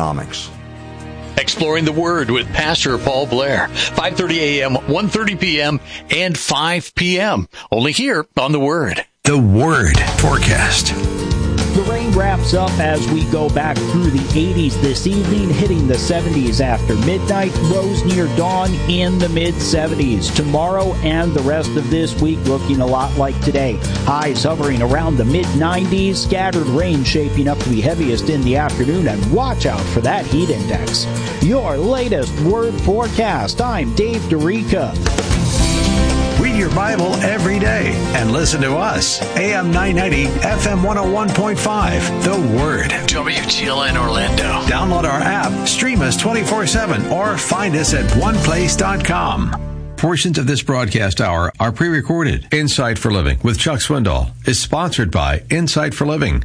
economics. Exploring the Word with Pastor Paul Blair, 5:30 a.m., 1:30 p.m., and 5 p.m. Only here on The Word. The Word Forecast. The rain wraps up as we go back through the 80s this evening, hitting the 70s after midnight, lows near dawn in the mid-70s. Tomorrow and the rest of this week looking a lot like today. Highs hovering around the mid-90s, scattered rain shaping up to be heaviest in the afternoon, and watch out for that heat index. Your latest Word Forecast. I'm Dave Dorica. Read your Bible every day and listen to us. AM 990, FM 101.5. The Word. WGLN Orlando. Download our app, stream us 24/7, or find us at oneplace.com. Portions of this broadcast hour are pre-recorded. Insight for Living with Chuck Swindoll is sponsored by Insight for Living.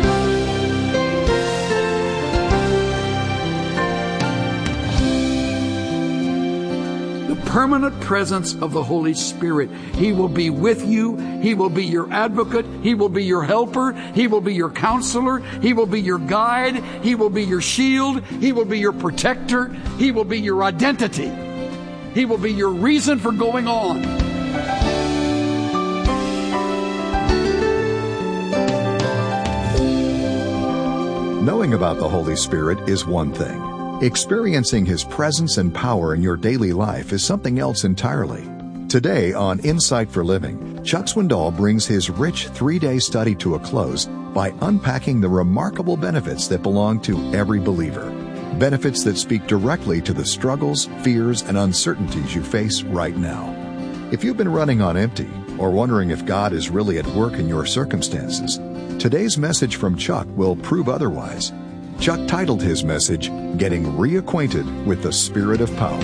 Permanent presence of the Holy Spirit. He will be with you. He will be your advocate. He will be your helper. He will be your counselor. He will be your guide. He will be your shield. He will be your protector. He will be your identity. He will be your reason for going on. Knowing about the Holy Spirit is one thing. Experiencing His presence and power in your daily life is something else entirely. Today on Insight for Living, Chuck Swindoll brings his rich 3-day study to a close by unpacking the remarkable benefits that belong to every believer. Benefits that speak directly to the struggles, fears, and uncertainties you face right now. If you've been running on empty or wondering if God is really at work in your circumstances, today's message from Chuck will prove otherwise. Chuck titled his message, Getting Reacquainted with the Spirit of Power.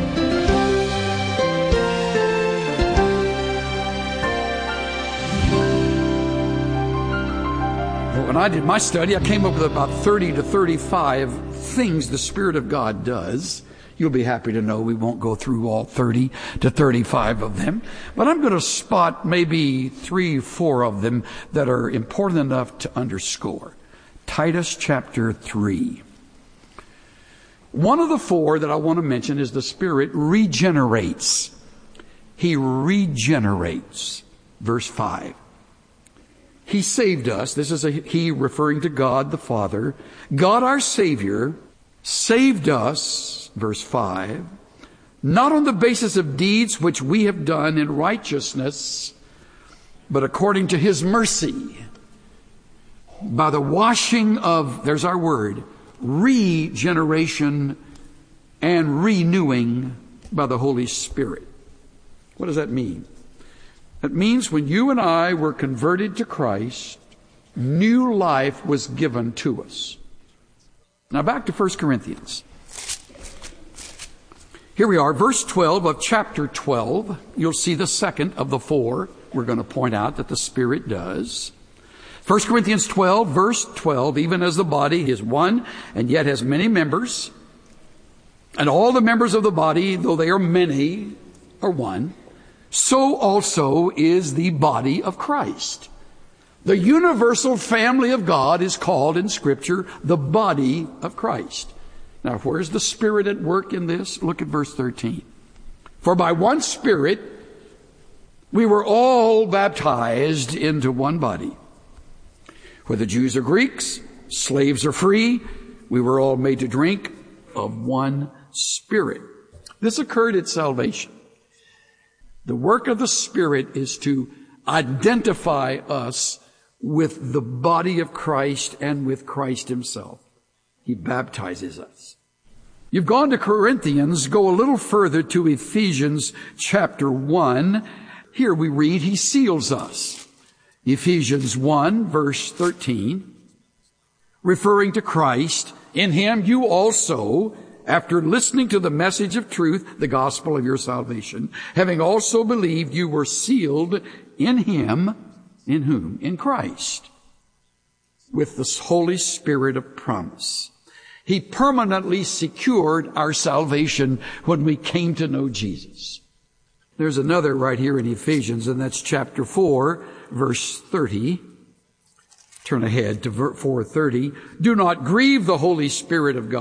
When I did my study, I came up with about 30 to 35 things the Spirit of God does. You'll be happy to know we won't go through all 30 to 35 of them. But I'm going to spot maybe 3 or 4 of them that are important enough to underscore. Titus chapter 3. One of the 4 that I want to mention is the Spirit regenerates. He regenerates. Verse 5. He saved us. This is He referring to God the Father. God our Savior saved us, verse 5, not on the basis of deeds which we have done in righteousness, but according to His mercy, by the washing of, there's our word, regeneration and renewing by the Holy Spirit. What does that mean? That means when you and I were converted to Christ, new life was given to us. Now back to 1 Corinthians. Here we are, verse 12 of chapter 12. You'll see the second of the 4 we're going to point out that the Spirit does. 1 Corinthians 12, verse 12, even as the body is one and yet has many members, and all the members of the body, though they are many, are one, so also is the body of Christ. The universal family of God is called in Scripture the body of Christ. Now, where's the Spirit at work in this? Look at verse 13. For by one Spirit we were all baptized into one body. Whether Jews or Greeks, slaves or free, we were all made to drink of one Spirit. This occurred at salvation. The work of the Spirit is to identify us with the body of Christ and with Christ Himself. He baptizes us. You've gone to Corinthians, go a little further to Ephesians chapter 1. Here we read, He seals us. Ephesians 1, verse 13, referring to Christ, in Him you also, after listening to the message of truth, the gospel of your salvation, having also believed, you were sealed in Him, in whom? In Christ, with the Holy Spirit of promise. He permanently secured our salvation when we came to know Jesus. There's another right here in Ephesians, and that's chapter 4, verse 30. Turn ahead to 4:30. Do not grieve the Holy Spirit of God,